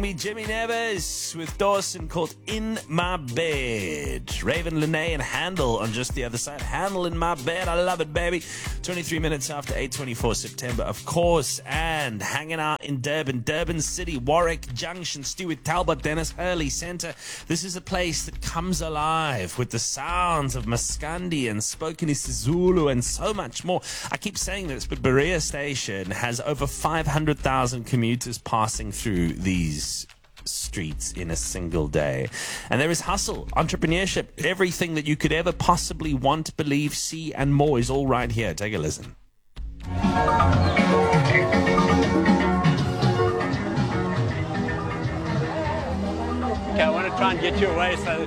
Me Jimmy Neves with Dawson called In My Bed. Raven, Lene and Handel on just the other side. Handel in my bed. I love it, baby. 23 minutes after 8:24 September, of course. And hanging out in Durban City, Warwick Junction, Stuart Talbot, Dennis Hurley Centre. This is a place that comes alive with the sounds of Maskandi and spoken isiZulu and so much more. I keep saying this, but Berea Station has over 500,000 commuters passing through these streets in a single day. And there is hustle, entrepreneurship, everything that you could ever possibly want, believe, see, and more is all right here. Take a listen. Okay, I want to try and get you away. So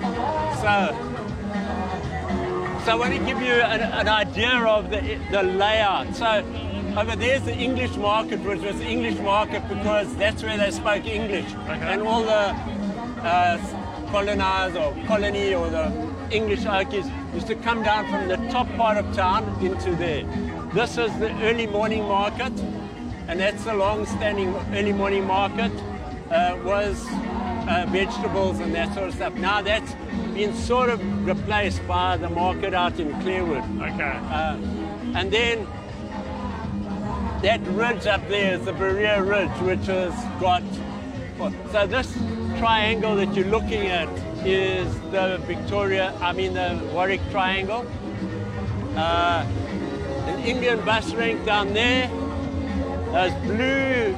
I want to give you an idea of the layout. So over there's the English market, which was the English market because that's where they spoke English. Okay. And all the colonized or colony or the English Okies used to come down from the top part of town into there. This is the early morning market, and that's the long-standing early morning market. Was vegetables and that sort of stuff. Now that's been sort of replaced by the market out in Clearwood. Okay. And then that ridge up there is the Berea Ridge, which has got... So this triangle that you're looking at is the the Warwick Triangle. An Indian bus rank down there. Those blue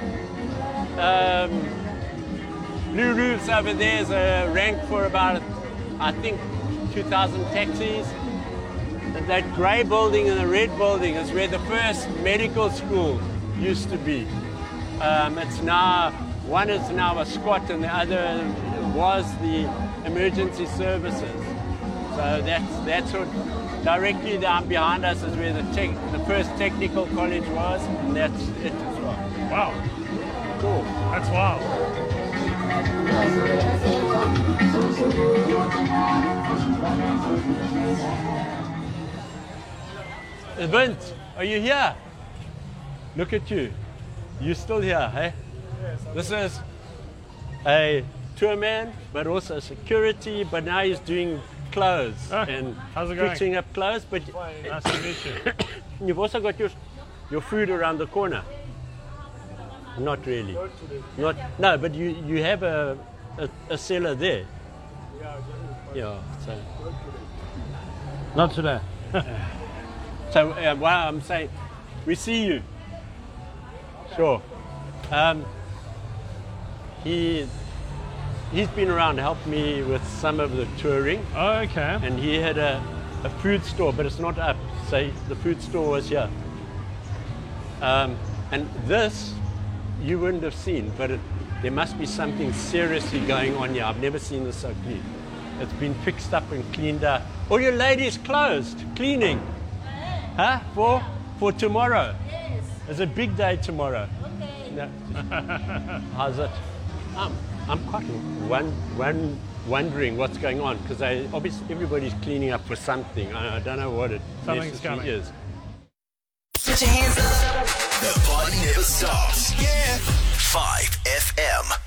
roofs over there is a rank for about, I think, 2,000 taxis. And that grey building and the red building is where the first medical school used to be. One is now a squat and the other was the emergency services. So that's what directly down behind us is where the first technical college was, and that's it as well. Wow. Cool. That's wild. Vint, are you here? Look at you. You're still here, hey? Yes, this is a tour man, but also security, but now he's doing clothes and how's it going? fixing up clothes. But Nice to meet you. You've also got your food around the corner. Not really. No, but you have a cellar there. Yeah. So. Not today. So well, I'm saying, we see you. Sure. He's been around to help me with some of the touring. Oh, okay. And he had a food store, but it's not up. So the food store was here. And this, you wouldn't have seen, but there must be something seriously going on here. I've never seen this so clean. It's been fixed up and cleaned up. All your ladies closed, cleaning. Huh? For tomorrow? Yes. It's a big day tomorrow. Okay. No. How's it? I'm quite wondering what's going on because obviously everybody's cleaning up for something. I don't know what it Something's coming. is. Put your hands up. The party never stops. Yeah. 5 FM.